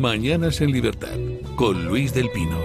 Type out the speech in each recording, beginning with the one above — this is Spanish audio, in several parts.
Mañanas en Libertad, con Luis del Pino.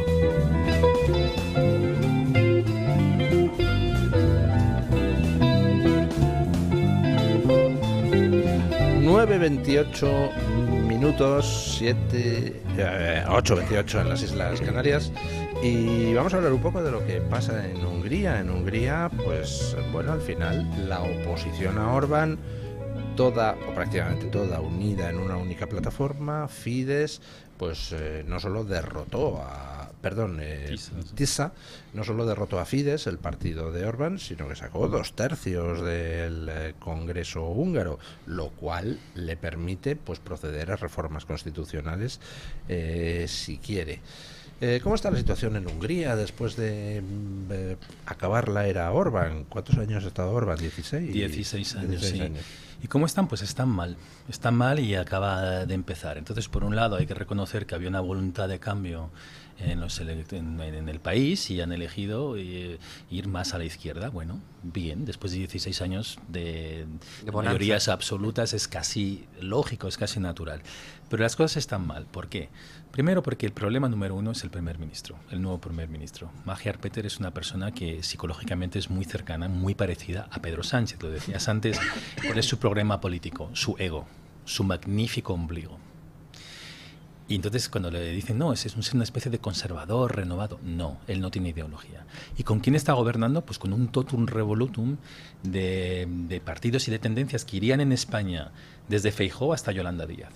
Nueve 28 minutos, 8:28 en las Islas Canarias, y vamos a hablar un poco de lo que pasa en Hungría. En Hungría, pues bueno, al final la oposición a Orbán, toda o prácticamente toda unida en una única plataforma, Fidesz, pues no solo derrotó a TISA no solo derrotó a Fidesz, el partido de Orbán, sino que sacó 2/3 del Congreso húngaro, lo cual le permite pues proceder a reformas constitucionales si quiere. ¿Cómo está la situación en Hungría después de acabar la era Orbán? ¿Cuántos años ha estado Orbán? ¿16? 16 años, 16 sí. años. ¿Y cómo están? Pues están mal y acaba de empezar. Entonces, por un lado, hay que reconocer que había una voluntad de cambio en el país y han elegido ir más a la izquierda. Bueno, bien, después de 16 años de mayorías absolutas es casi lógico, es casi natural. Pero las cosas están mal. ¿Por qué? Primero porque el problema número uno es el primer ministro, el nuevo primer ministro. Magyar Péter es una persona que psicológicamente es muy cercana, muy parecida a Pedro Sánchez. Lo decías antes, ¿cuál es su programa político? Su ego, su magnífico ombligo. Y entonces cuando le dicen, no, es una especie de conservador, renovado, no, él no tiene ideología. ¿Y con quién está gobernando? Pues con un totum revolutum de partidos y de tendencias que irían en España desde Feijóo hasta Yolanda Díaz.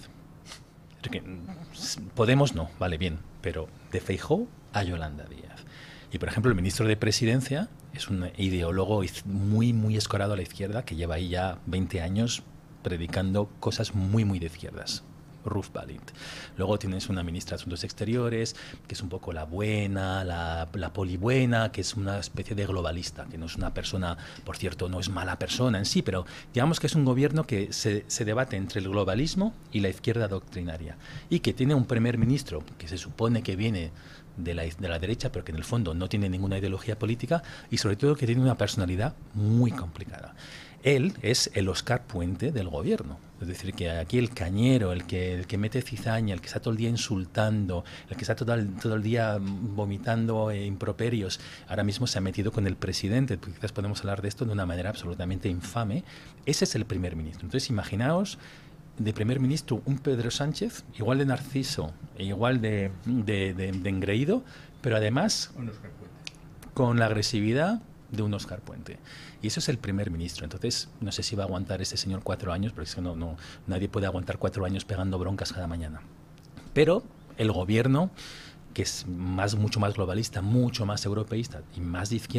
Podemos no, vale, bien, pero de Feijóo a Yolanda Díaz. Y por ejemplo el ministro de Presidencia es un ideólogo muy, muy escorado a la izquierda que lleva ahí ya 20 años predicando cosas muy, muy de izquierdas. Ruth Balint. Luego tienes una ministra de Asuntos Exteriores, que es un poco la buena, la polibuena, que es una especie de globalista, que no es una persona, por cierto, no es mala persona en sí, pero digamos que es un gobierno que se debate entre el globalismo y la izquierda doctrinaria, y que tiene un primer ministro que se supone que viene de la derecha, pero que en el fondo no tiene ninguna ideología política, y sobre todo que tiene una personalidad muy complicada. Él es el Óscar Puente del gobierno. Es decir, que aquí el cañero, el que mete cizaña, el que está todo el día insultando, el que está todo el día vomitando improperios, ahora mismo se ha metido con el presidente. Quizás podemos hablar de esto de una manera absolutamente infame. Ese es el primer ministro. Entonces, imaginaos de primer ministro un Pedro Sánchez, igual de narciso, igual de engreído, pero además con la agresividad de un Óscar Puente. Y eso es el primer ministro. Entonces, no sé si va a aguantar este señor 4 años, porque es que nadie puede aguantar 4 años pegando broncas cada mañana. Pero el gobierno, que es mucho más globalista, mucho más europeísta y más de izquierda,